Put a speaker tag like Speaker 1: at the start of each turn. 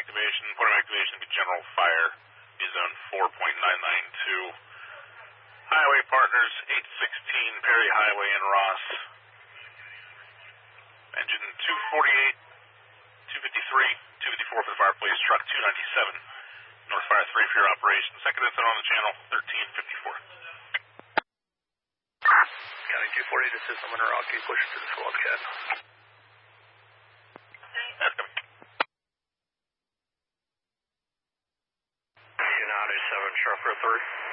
Speaker 1: Point of activation would be general fire, be zone 4.992. Highway partners, 816 Perry Highway in Ross. Engine 248, 253, 254 for the fire police truck, 297. North Fire 3 for your operation. Second incident on the channel, 1354.
Speaker 2: County 240, this is Summoner Rocky, push to the squad cat.
Speaker 1: That's coming.
Speaker 2: United 7, Sharper 3.